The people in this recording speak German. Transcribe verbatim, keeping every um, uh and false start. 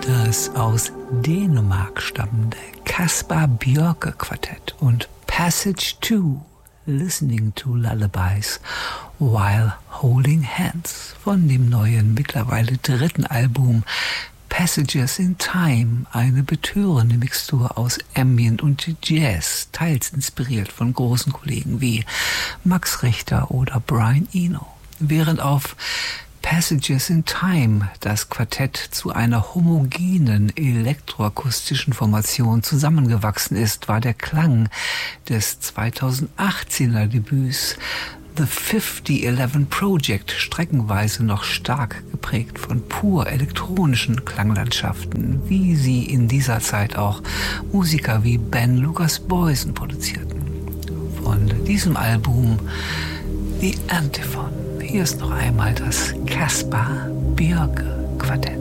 Das aus Dänemark stammende Caspar Bjørke Quartett und Passage two, Listening to Lullabies While Holding Hands von dem neuen, mittlerweile dritten Album Passages in Time, eine betörende Mixtur aus Ambient und Jazz, teils inspiriert von großen Kollegen wie Max Richter oder Brian Eno. Während auf Passages in Time das Quartett zu einer homogenen elektroakustischen Formation zusammengewachsen ist, war der Klang des zweitausendachtzehner Debüts The fifty eleven Project streckenweise noch stark geprägt von pur elektronischen Klanglandschaften, wie sie in dieser Zeit auch Musiker wie Ben Lucas Boysen produzierten. Von diesem Album The Antiphon. Hier ist noch einmal das Caspar Bjørke Quartett.